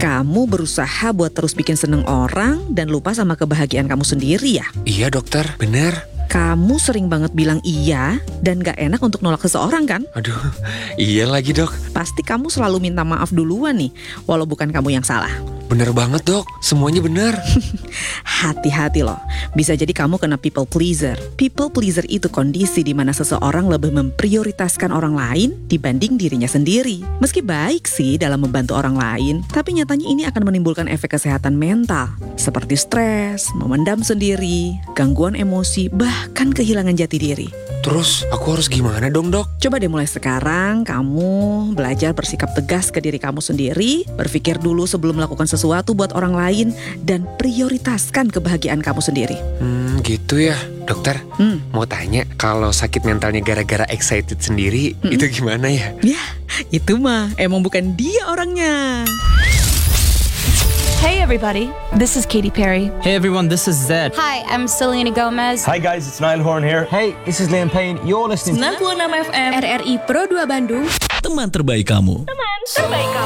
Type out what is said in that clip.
Kamu berusaha buat terus bikin seneng orang dan lupa sama kebahagiaan kamu sendiri ya? Iya dokter, bener. Kamu sering banget bilang iya dan gak enak untuk nolak seseorang kan? Aduh, iya lagi dok. Pasti kamu selalu minta maaf duluan nih, walau bukan kamu yang salah. Bener banget dok, semuanya bener. Hati-hati loh, bisa jadi kamu kena people pleaser. People pleaser itu kondisi di mana seseorang lebih memprioritaskan orang lain dibanding dirinya sendiri. Meski baik sih dalam membantu orang lain, tapi nyatanya ini akan menimbulkan efek kesehatan mental. Seperti stres, memendam sendiri, gangguan emosi, bahkan kehilangan jati diri. Terus aku harus gimana dong dok? Coba deh mulai sekarang kamu belajar bersikap tegas ke diri kamu sendiri, berpikir dulu sebelum melakukan sesuatu buat orang lain, dan prioritaskan kebahagiaan kamu sendiri. Gitu ya dokter. Mau tanya, kalau sakit mentalnya gara-gara excited sendiri, itu gimana ya? Ya, itu mah emang bukan dia orangnya. Hey everybody, this is Katy Perry. Hey everyone, this is Zed. Hi, I'm Selena Gomez. Hi guys, it's Niall Horan here. Hey, this is Liam Payne. You're listening to 96 FM RRI Pro 2 Bandung. Teman terbaik kamu.